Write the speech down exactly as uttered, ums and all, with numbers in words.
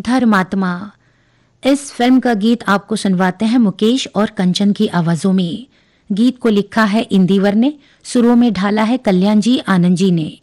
धर्मात्मा। इस फिल्म का गीत आपको सुनवाते हैं मुकेश और कंचन की आवाजों में। गीत को लिखा है इंदिवर ने, सुरों में ढाला है कल्याण जी आनंद जी ने।